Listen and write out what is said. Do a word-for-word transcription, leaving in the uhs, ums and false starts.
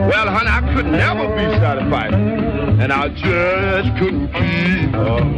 Well, honey, I could never be satisfied. And I just couldn't keep up.